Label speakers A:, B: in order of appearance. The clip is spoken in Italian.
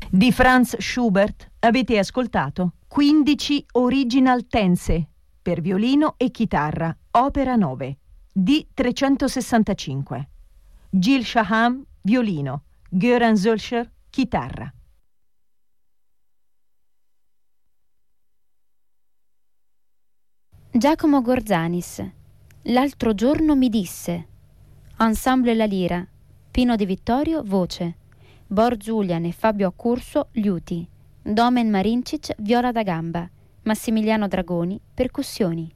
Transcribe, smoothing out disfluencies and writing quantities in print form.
A: Di Franz Schubert avete ascoltato 15 Original Tense per violino e chitarra, opera 9, D365. Gilles Shaham, violino, Göran Zölscher, chitarra.
B: Giacomo Gorzanis. L'altro giorno mi disse. Ensemble La Lira. Pino De Vittorio, voce. Bor Giulian e Fabio Accurso, liuti. Domen Marincic, viola da gamba. Massimiliano Dragoni, percussioni.